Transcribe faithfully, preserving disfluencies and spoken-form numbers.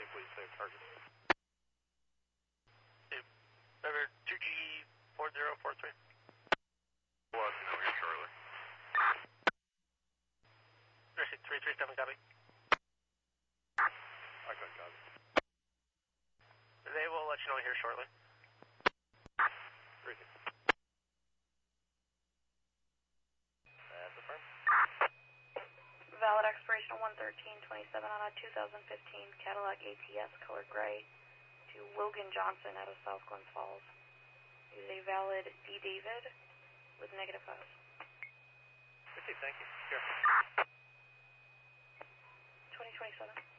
please save target. Number two G four zero four three. We'll let you know here shortly. Nursing three three seven, copy. I got copy. They will let you know here shortly. Three two. That's affirmed. Valid expiration one thirteen twenty-seven on a two thousand fifteen Cadillac A T S color gray to Logan Johnson out of South Glens Falls. Use a valid D. David with negative files. Received, thank you. Here. twenty twenty-seven.